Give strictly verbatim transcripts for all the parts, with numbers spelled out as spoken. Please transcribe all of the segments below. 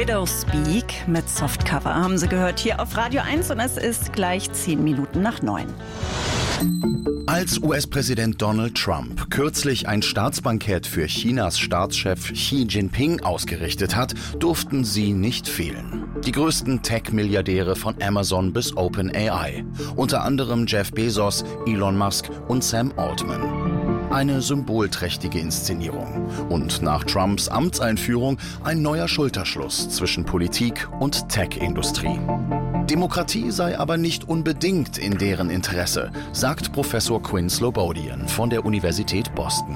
Widow Speak mit Softcover haben Sie gehört hier auf Radio eins und es ist gleich zehn Minuten nach neun. Als U S-Präsident Donald Trump kürzlich ein Staatsbankett für Chinas Staatschef Xi Jinping ausgerichtet hat, durften sie nicht fehlen. Die größten Tech-Milliardäre von Amazon bis OpenAI. Unter anderem Jeff Bezos, Elon Musk und Sam Altman. Eine symbolträchtige Inszenierung. Und nach Trumps Amtseinführung ein neuer Schulterschluss zwischen Politik und Tech-Industrie. Demokratie sei aber nicht unbedingt in deren Interesse, sagt Professor Quinn Slobodian von der Universität Boston.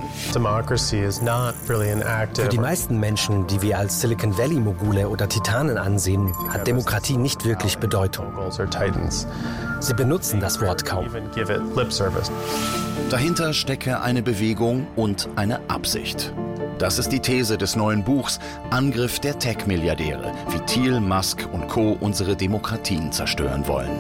Für die meisten Menschen, die wir als Silicon Valley-Mogule oder Titanen ansehen, hat Demokratie nicht wirklich Bedeutung. Sie benutzen das Wort kaum. Dahinter stecke eine Bewegung und eine Absicht. Das ist die These des neuen Buchs Angriff der Tech-Milliardäre, wie Thiel, Musk und Co. unsere Demokratien zerstören wollen.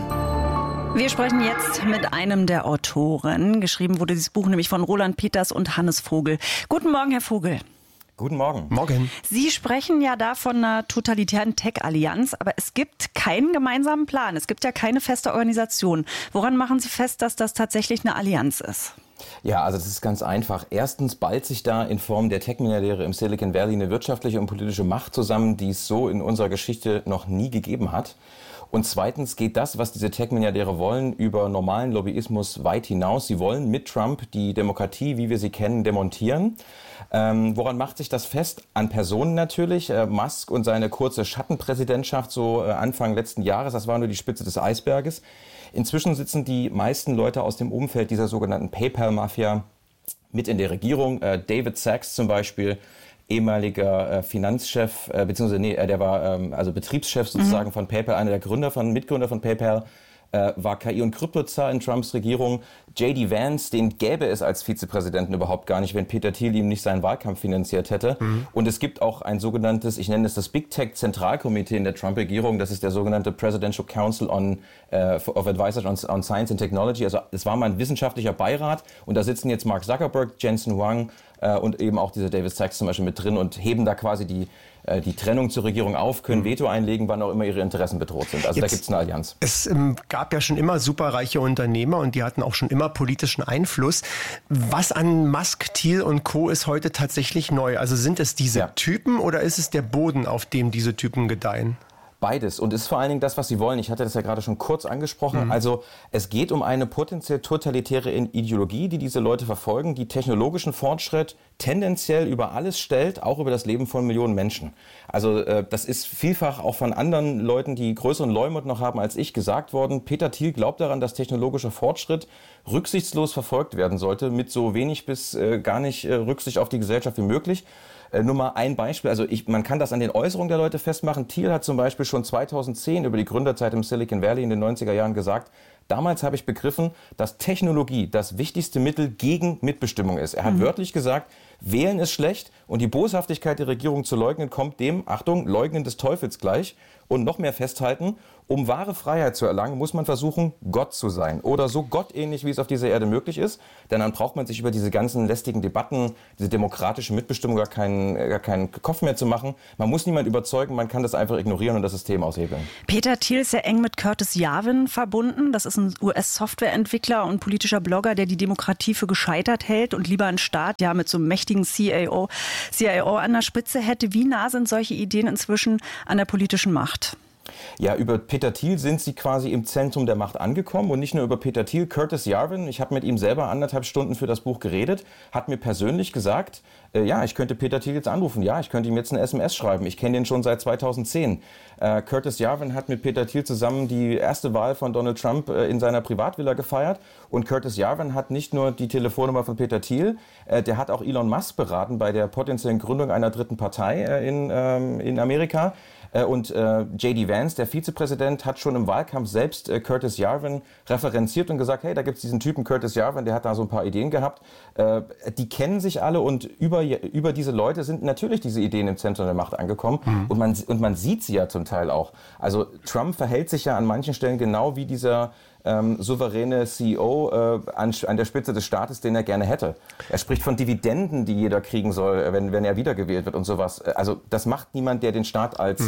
Wir sprechen jetzt mit einem der Autoren. Geschrieben wurde dieses Buch nämlich von Roland Peters und Hannes Vogel. Guten Morgen, Herr Vogel. Guten Morgen. Morgen. Sie sprechen ja da von einer totalitären Tech-Allianz, aber es gibt keinen gemeinsamen Plan. Es gibt ja keine feste Organisation. Woran machen Sie fest, dass das tatsächlich eine Allianz ist? Ja, also das ist ganz einfach. Erstens ballt sich da in Form der Tech-Milliardäre im Silicon Valley eine wirtschaftliche und politische Macht zusammen, die es so in unserer Geschichte noch nie gegeben hat. Und zweitens geht das, was diese Tech-Milliardäre wollen, über normalen Lobbyismus weit hinaus. Sie wollen mit Trump die Demokratie, wie wir sie kennen, demontieren. Ähm, woran macht sich das fest? An Personen natürlich. Äh, Musk und seine kurze Schattenpräsidentschaft so äh, Anfang letzten Jahres, das war nur die Spitze des Eisberges. Inzwischen sitzen die meisten Leute aus dem Umfeld dieser sogenannten PayPal-Mafia mit in der Regierung. Äh, David Sachs zum Beispiel, ehemaliger äh, Finanzchef, äh, beziehungsweise nee, äh, der war ähm, also Betriebschef sozusagen mhm. von PayPal, einer der Gründer von, Mitgründer von PayPal, äh, war K I- und Kryptozar in Trumps Regierung. J D Vance, den gäbe es als Vizepräsidenten überhaupt gar nicht, wenn Peter Thiel ihm nicht seinen Wahlkampf finanziert hätte. Mhm. Und es gibt auch ein sogenanntes, ich nenne es das Big Tech Zentralkomitee in der Trump-Regierung. Das ist der sogenannte Presidential Council on, uh, of Advisors on, on Science and Technology. Also es war mal ein wissenschaftlicher Beirat und da sitzen jetzt Mark Zuckerberg, Jensen Huang äh, und eben auch dieser David Sachs zum Beispiel mit drin und heben da quasi die die Trennung zur Regierung auf, können Veto einlegen, wann auch immer ihre Interessen bedroht sind. Also Jetzt, da gibt es eine Allianz. Es ähm, gab ja schon immer superreiche Unternehmer und die hatten auch schon immer politischen Einfluss. Was an Musk, Thiel und Co. ist heute tatsächlich neu? Also sind es diese ja. Typen oder ist es der Boden, auf dem diese Typen gedeihen? Beides und ist vor allen Dingen das, was sie wollen. Ich hatte das ja gerade schon kurz angesprochen. Mhm. Also es geht um eine potenziell totalitäre Ideologie, die diese Leute verfolgen, die technologischen Fortschritt tendenziell über alles stellt, auch über das Leben von Millionen Menschen. Also äh, das ist vielfach auch von anderen Leuten, die größeren Leumund noch haben als ich, gesagt worden. Peter Thiel glaubt daran, dass technologischer Fortschritt rücksichtslos verfolgt werden sollte, mit so wenig bis äh, gar nicht äh, Rücksicht auf die Gesellschaft wie möglich. Äh, nur mal ein Beispiel, also ich, man kann das an den Äußerungen der Leute festmachen. Thiel hat zum Beispiel schon zweitausendzehn über die Gründerzeit im Silicon Valley in den neunziger Jahren gesagt, damals habe ich begriffen, dass Technologie das wichtigste Mittel gegen Mitbestimmung ist. Er hat mhm. wörtlich gesagt, wählen ist schlecht und die Boshaftigkeit der Regierung zu leugnen, kommt dem, Achtung, Leugnen des Teufels gleich. Und noch mehr festhalten, um wahre Freiheit zu erlangen, muss man versuchen, Gott zu sein. Oder so gottähnlich, wie es auf dieser Erde möglich ist. Denn dann braucht man sich über diese ganzen lästigen Debatten, diese demokratische Mitbestimmung gar keinen, gar keinen Kopf mehr zu machen. Man muss niemand überzeugen, man kann das einfach ignorieren und das System aushebeln. Peter Thiel ist sehr eng mit Curtis Yarvin verbunden. Das ist ein U S-Softwareentwickler und politischer Blogger, der die Demokratie für gescheitert hält und lieber einen Staat ja, mit so einem mächtigen C I O, C I O an der Spitze hätte. Wie nah sind solche Ideen inzwischen an der politischen Macht? Ja, über Peter Thiel sind sie quasi im Zentrum der Macht angekommen und nicht nur über Peter Thiel. Curtis Yarvin, ich habe mit ihm selber anderthalb Stunden für das Buch geredet, hat mir persönlich gesagt, äh, ja, ich könnte Peter Thiel jetzt anrufen, ja, ich könnte ihm jetzt eine S M S schreiben, ich kenne den schon seit zweitausendzehn. Äh, Curtis Yarvin hat mit Peter Thiel zusammen die erste Wahl von Donald Trump äh, in seiner Privatvilla gefeiert und Curtis Yarvin hat nicht nur die Telefonnummer von Peter Thiel, äh, der hat auch Elon Musk beraten bei der potenziellen Gründung einer dritten Partei äh, in, ähm, in Amerika. Und äh, J D Vance, der Vizepräsident, hat schon im Wahlkampf selbst äh, Curtis Yarvin referenziert und gesagt, hey, da gibt es diesen Typen Curtis Yarvin, der hat da so ein paar Ideen gehabt. Äh, die kennen sich alle und über, über diese Leute sind natürlich diese Ideen im Zentrum der Macht angekommen. Mhm. Und, man, und man sieht sie ja zum Teil auch. Also Trump verhält sich ja an manchen Stellen genau wie dieser ähm, souveräne C E O äh, an, an der Spitze des Staates, den er gerne hätte. Er spricht von Dividenden, die jeder kriegen soll, wenn, wenn er wiedergewählt wird und sowas. Also das macht niemand, der den Staat als, mhm.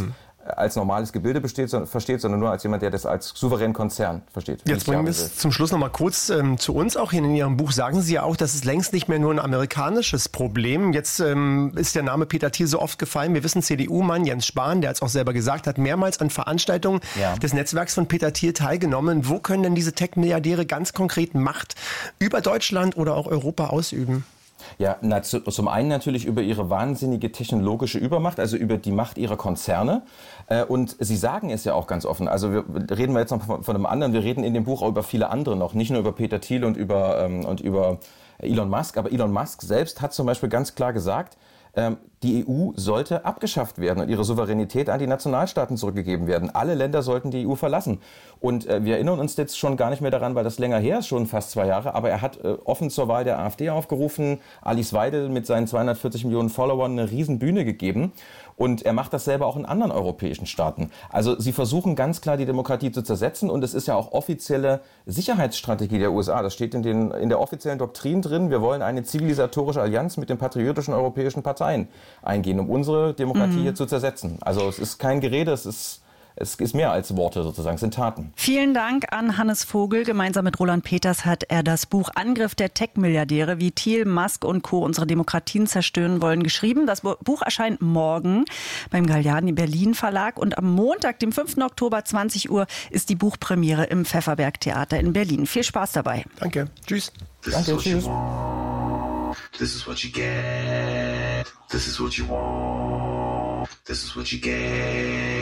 als normales Gebilde besteht, so, versteht, sondern nur als jemand, der das als souveränen Konzern versteht. Jetzt bringen wir es zum Schluss noch mal kurz ähm, zu uns auch. Hier in Ihrem Buch sagen Sie ja auch, das ist längst nicht mehr nur ein amerikanisches Problem. Jetzt ähm, ist der Name Peter Thiel so oft gefallen. Wir wissen, C D U-Mann Jens Spahn, der es auch selber gesagt hat, mehrmals an Veranstaltungen ja. des Netzwerks von Peter Thiel teilgenommen. Wo können denn diese Tech-Milliardäre ganz konkret Macht über Deutschland oder auch Europa ausüben? Ja, na, zu, zum einen natürlich über ihre wahnsinnige technologische Übermacht, also über die Macht ihrer Konzerne. Äh, und sie sagen es ja auch ganz offen. Also wir reden wir jetzt noch von, von einem anderen. Wir reden in dem Buch auch über viele andere noch, nicht nur über Peter Thiel und über ähm, und über Elon Musk. Aber Elon Musk selbst hat zum Beispiel ganz klar gesagt, ähm, die E U sollte abgeschafft werden und ihre Souveränität an die Nationalstaaten zurückgegeben werden. Alle Länder sollten die E U verlassen. Und äh, wir erinnern uns jetzt schon gar nicht mehr daran, weil das länger her ist, schon fast zwei Jahre. Aber er hat äh, offen zur Wahl der AfD aufgerufen, Alice Weidel mit seinen zweihundertvierzig Millionen Followern eine Riesenbühne gegeben. Und er macht das selber auch in anderen europäischen Staaten. Also sie versuchen ganz klar, die Demokratie zu zersetzen. Und es ist ja auch offizielle Sicherheitsstrategie der U S A. Das steht in, den, in der offiziellen Doktrin drin. Wir wollen eine zivilisatorische Allianz mit den patriotischen europäischen Parteien eingehen, um unsere Demokratie mhm. hier zu zersetzen. Also es ist kein Gerede, es ist, es ist mehr als Worte sozusagen, es sind Taten. Vielen Dank an Hannes Vogel. Gemeinsam mit Roland Peters hat er das Buch Angriff der Tech-Milliardäre, wie Thiel, Musk und Co. unsere Demokratien zerstören wollen, geschrieben. Das Buch erscheint morgen beim Galliani Berlin Verlag und am Montag, dem fünften Oktober, zwanzig Uhr, ist die Buchpremiere im Pfefferberg Theater in Berlin. Viel Spaß dabei. Danke. Tschüss. Danke. Tschüss. This is what you get. This is what you want. This is what you get.